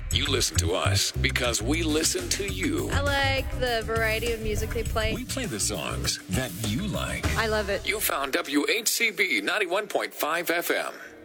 You listen to us because we listen to you. I like the variety of music they play. We play the songs that you like. I love it. You found WHCB 91.5 FM.